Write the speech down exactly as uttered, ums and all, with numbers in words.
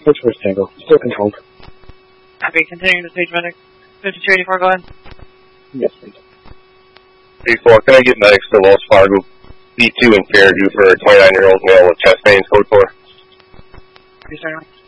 Switch first Tango. Still controlled. Copy. Continuing to stage medic. fifty-two eighty-four, go ahead. Yes, please. eighty-four, can I get medics to Wells Fargo B two in Fairview for a twenty-nine-year-old male with chest pains, code four? Please,